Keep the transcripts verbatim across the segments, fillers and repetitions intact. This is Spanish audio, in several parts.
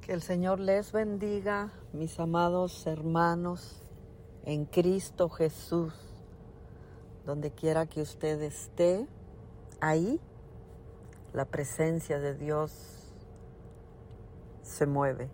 Que el Señor les bendiga, mis amados hermanos, en Cristo Jesús. Donde quiera que usted esté, ahí la presencia de Dios se mueve.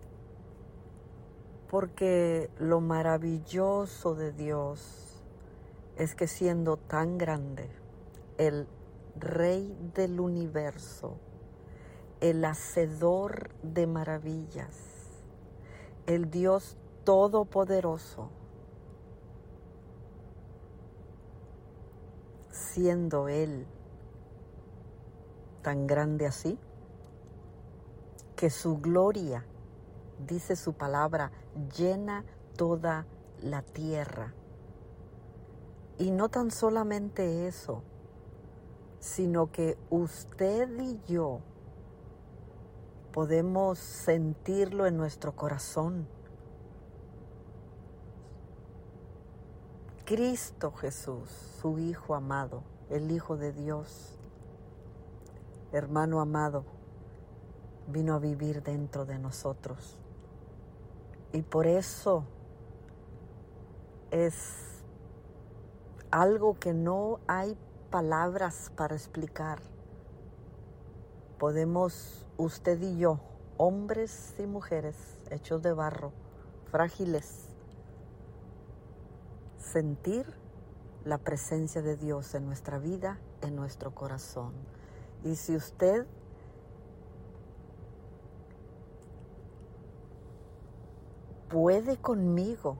Porque lo maravilloso de Dios es que siendo tan grande, el Rey del universo, el hacedor de maravillas, el Dios todopoderoso, siendo Él tan grande así, que su gloria, dice su palabra, llena toda la tierra. Y no tan solamente eso, sino que usted y yo podemos sentirlo en nuestro corazón. Cristo Jesús, su Hijo amado, el Hijo de Dios, hermano amado, vino a vivir dentro de nosotros. Y por eso es algo que no hay palabras para explicar. Podemos, usted y yo, hombres y mujeres hechos de barro, frágiles, sentir la presencia de Dios en nuestra vida, en nuestro corazón. Y si usted puede conmigo,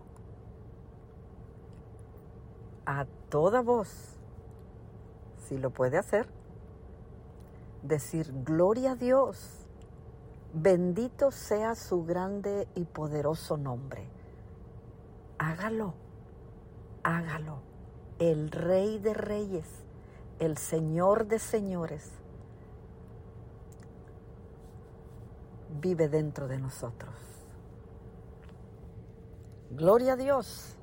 a toda voz, si lo puede hacer, decir gloria a Dios, bendito sea su grande y poderoso nombre. Hágalo, hágalo. El Rey de Reyes, el Señor de Señores, vive dentro de nosotros. Gloria a Dios.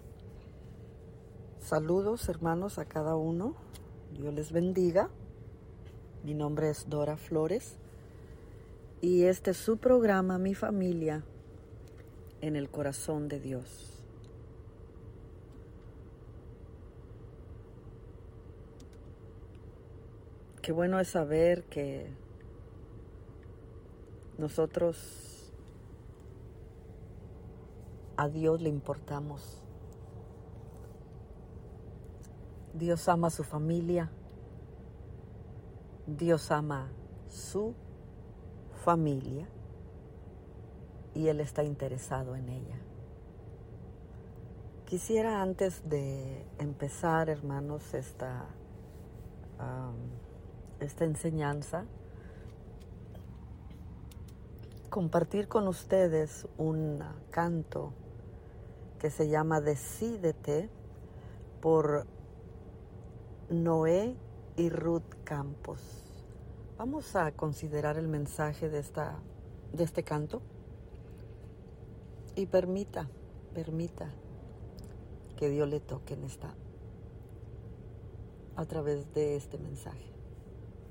Saludos, hermanos, a cada uno. Dios les bendiga. Mi nombre es Dora Flores y este es su programa, Mi Familia en el Corazón de Dios. Qué bueno es saber que nosotros a Dios le importamos. Dios ama a su familia. Dios ama su familia y Él está interesado en ella. Quisiera antes de empezar, hermanos, esta, um, esta enseñanza, compartir con ustedes un canto que se llama Decídete por Noé y Ruth Campos. Vamos a considerar el mensaje de esta, de este canto y permita, permita que Dios le toque en esta, a través de este mensaje.